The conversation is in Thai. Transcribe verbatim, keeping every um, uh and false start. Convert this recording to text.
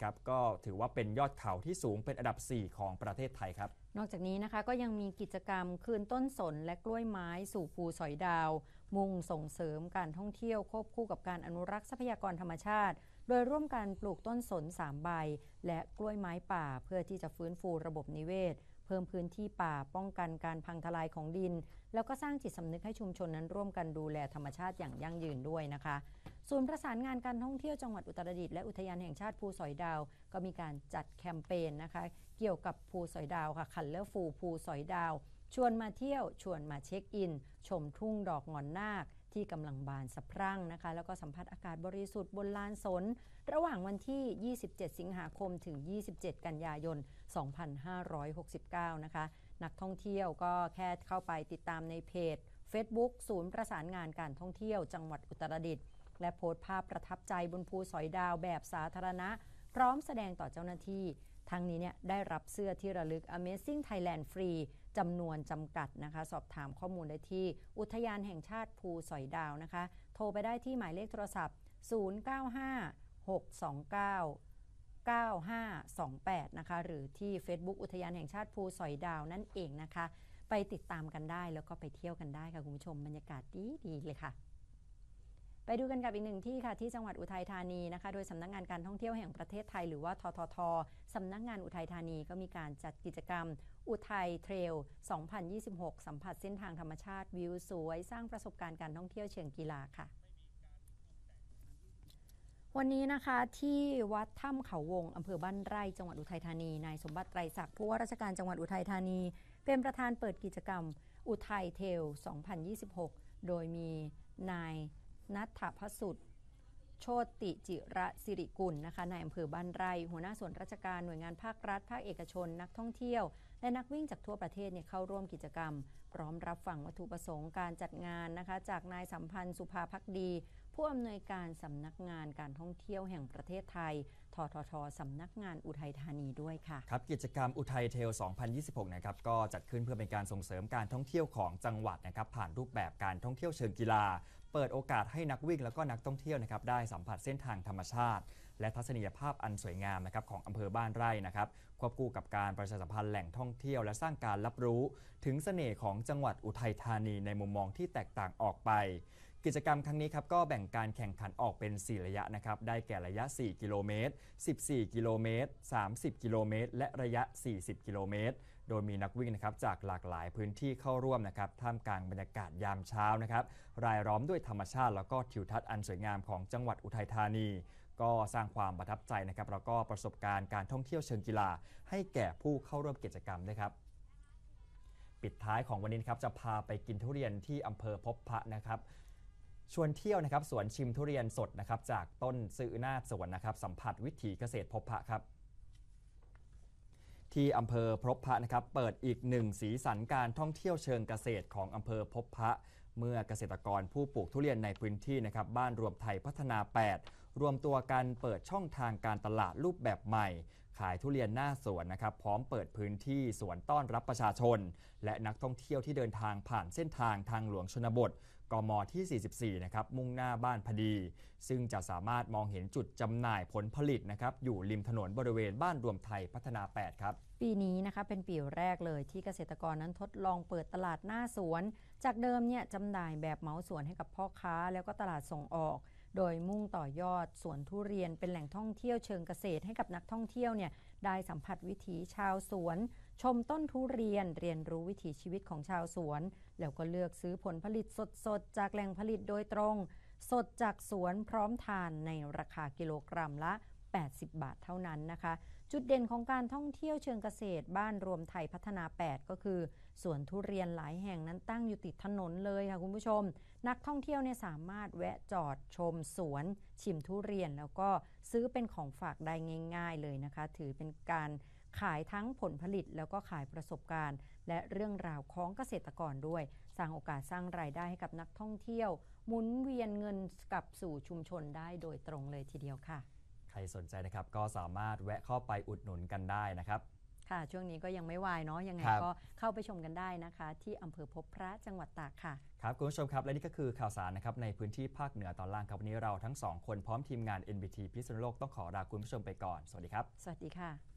นะครับก็ถือว่าเป็นยอดเขาที่สูงเป็นอันดับสี่ของประเทศไทยครับนอกจากนี้นะคะก็ยังมีกิจกรรมคืนต้นสนและกล้วยไม้สู่ภูสอยดาวมุ่งส่งเสริมการท่องเที่ยวควบคู่กับการอนุรักษ์ทรัพยากรธรรมชาติโดยร่วมกันปลูกต้นสนสามใบและกล้วยไม้ป่าเพื่อที่จะฟื้นฟูระบบนิเวศเพิ่มพื้นที่ป่าป้องกันการพังทลายของดินแล้วก็สร้างจิตสำนึกให้ชุมชนนั้นร่วมกันดูแลธรรมชาติอย่างยั่งยืนด้วยนะคะศูนย์ประสานงานการท่องเที่ยวจังหวัดอุตรดิตถ์และอุทยานแห่งชาติภูสอยดาวก็มีการจัดแคมเปญนะคะเกี่ยวกับภูสอยดาวค่ะคันเลอร์ฟูลภูสอยดาวชวนมาเที่ยวชวนมาเช็คอินชมทุ่งดอกงอนนาคที่กำลังบานสะพรั่งนะคะแล้วก็สัมผัสอากาศบริสุทธิ์บนลานสนระหว่างวันที่ยี่สิบเจ็ดสิงหาคมถึงยี่สิบเจ็ดกันยายนสองพันห้าร้อยหกสิบเก้านะคะนักท่องเที่ยวก็แค่เข้าไปติดตามในเพจ Facebook ศูนย์ประสานงานการท่องเที่ยวจังหวัดอุตรดิตถ์และโพสต์ภาพประทับใจบนภูสอยดาวแบบสาธารณะพร้อมแสดงต่อเจ้าหน้าที่ทั้งนี้เนี่ยได้รับเสื้อที่ระลึก Amazing Thailand ฟรีจำนวนจำกัดนะคะสอบถามข้อมูลได้ที่อุทยานแห่งชาติภูสอยดาวนะคะโทรไปได้ที่หมายเลขโทรศัพท์ศูนย์ เก้า ห้า หก สอง เก้า เก้า ห้า สอง แปดนะคะหรือที่ Facebook อุทยานแห่งชาติภูสอยดาวนั่นเองนะคะไปติดตามกันได้แล้วก็ไปเที่ยวกันได้ค่ะคุณผู้ชมบรรยากาศดีดีเลยค่ะไปดูกันกับอีกหนึ่งที่ค่ะที่จังหวัดอุทัยธานีนะคะโดยสำนักงานการท่องเที่ยวแห่งประเทศไทยหรือว่าทททสำนักงานอุทัยธานีก็มีการจัดกิจกรรมอุทัยเทรลสองพันยี่สิบหกสัมผัสเส้นทางธรรมชาติวิวสวยสร้างประสบการณ์การท่องเที่ยวเชิงกีฬาค่ะวันนี้นะคะที่วัดถ้ำเขาวงอำเภอบ้านไร่จังหวัดอุทัยธานีนายสมบัติไตรศักดิ์ผู้ว่าราชการจังหวัดอุทัยธานีเป็นประธานเปิดกิจกรรมอุทัยเทรลสองพันยี่สิบหกโดยมีนายนัทพสุทธิ์โชติจิระสิริกุลนะคะนายอำเภอบ้านไร่หัวหน้าส่วนราชการหน่วยงานภาครัฐภาคเอกชนนักท่องเที่ยวและนักวิ่งจากทั่วประเทศเนี่ยเข้าร่วมกิจกรรมพร้อมรับฟังวัตถุประสงค์การจัดงานนะคะจากนายสัมพันธ์สุภาภักดีผู้อำนวยการสำนักงานการท่องเที่ยวแห่งประเทศไทยทททสำนักงานอุทัยธานีด้วยค่ะครับกิจกรรมอุทัยเทลสองพันยี่สิบหกนะครับก็จัดขึ้นเพื่อเป็นการส่งเสริมการท่องเที่ยวของจังหวัดนะครับผ่านรูปแบบการท่องเที่ยวเชิงกีฬาเปิดโอกาสให้นักวิ่งแล้วก็นักท่องเที่ยวนะครับได้สัมผัสเส้นทางธรรมชาติและทัศนียภาพอันสวยงามนะครับของอำเภอบ้านไร่นะครับควบคู่กับการประชาสัมพันธ์แหล่งท่องเที่ยวและสร้างการรับรู้ถึงเสน่ห์ของจังหวัดอุทัยธานีในมุมมองที่แตกต่างออกไปกิจกรรมครั้งนี้ครับก็แบ่งการแข่งขันออกเป็นสี่ระยะนะครับได้แก่ระยะสี่กิโลเมตรสิบสี่กิโลเมตรสามสิบกิโลเมตรและระยะสี่สิบกิโลเมตรโดยมีนักวิ่งนะครับจากหลากหลายพื้นที่เข้าร่วมนะครับท่ามกลางบรรยากาศยามเช้านะครับรายล้อมด้วยธรรมชาติแล้วก็ทิวทัศน์อันสวยงามของจังหวัดอุทัยธานีก็สร้างความประทับใจนะครับแล้วก็ประสบการณ์การท่องเที่ยวเชิงกีฬาให้แก่ผู้เข้าร่วมกิจกรรมด้วยครับปิดท้ายของวันนี้ครับจะพาไปกินทุเรียนที่อำเภอพบพระนะครับชวนเที่ยวนะครับสวนชิมทุเรียนสดนะครับจากต้นซื้อหน้าสวนนะครับสัมผัสวิถีเกษตรพบพระครับที่อำเภอพบพระนะครับเปิดอีกหนึ่งสีสันการท่องเที่ยวเชิงเกษตรของอำเภอพบพระเมื่อเกษตรกรผู้ปลูกทุเรียนในพื้นที่นะครับบ้านรวมไทยพัฒนาแปดรวมตัวกันเปิดช่องทางการตลาดรูปแบบใหม่ขายทุเรียนหน้าสวนนะครับพร้อมเปิดพื้นที่สวนต้อนรับประชาชนและนักท่องเที่ยวที่เดินทางผ่านเส้นทางทางหลวงชนบทกมที่สี่สิบสี่นะครับมุ่งหน้าบ้านพดีซึ่งจะสามารถมองเห็นจุดจำหน่ายผลผลิตนะครับอยู่ริมถนนบริเวณบ้านรวมไทยพัฒนาแปดครับปีนี้นะคะเป็นปีแรกเลยที่เกษตรกรนั้นทดลองเปิดตลาดหน้าสวนจากเดิมเนี่ยจำหน่ายแบบเหมาสวนให้กับพ่อค้าแล้วก็ตลาดส่งออกโดยมุ่งต่อยอดสวนทุเรียนเป็นแหล่งท่องเที่ยวเชิงเกษตรให้กับนักท่องเที่ยวเนี่ยได้สัมผัสวิถีชาวสวนชมต้นทุเรียนเรียนรู้วิถีชีวิตของชาวสวนแล้วก็เลือกซื้อผลผลิตสดๆจากแหล่งผลิตโดยตรงสดจากสวนพร้อมทานในราคากิโลกรัมละแปดสิบบาทเท่านั้นนะคะจุดเด่นของการท่องเที่ยวเชิงเกษตรบ้านรวมไทยพัฒนาแปดก็คือสวนทุเรียนหลายแห่งนั้นตั้งอยู่ติดถนนเลยค่ะคุณผู้ชมนักท่องเที่ยวเนี่ยสามารถแวะจอดชมสวนชิมทุเรียนแล้วก็ซื้อเป็นของฝากได้ง่ายๆเลยนะคะถือเป็นการขายทั้งผลผลิตแล้วก็ขายประสบการณ์และเรื่องราวของเกษตรกรด้วยสร้างโอกาสสร้างรายได้ให้กับนักท่องเที่ยวหมุนเวียนเงินกลับสู่ชุมชนได้โดยตรงเลยทีเดียวค่ะใครสนใจนะครับก็สามารถแวะเข้าไปอุดหนุนกันได้นะครับค่ะช่วงนี้ก็ยังไม่วายเนาะยังไงครับก็เข้าไปชมกันได้นะคะ ที่อำเภอพบพระจังหวัดตากค่ะครับคุณผู้ชมครับและนี่ก็คือข่าวสารนะครับในพื้นที่ภาคเหนือตอนล่างครับวันนี้เราทั้งสองคนพร้อมทีมงาน เอ็น บี ที พิษณุโลกต้องขอลาคุณผู้ชมไปก่อนสวัสดีครับสวัสดีค่ะ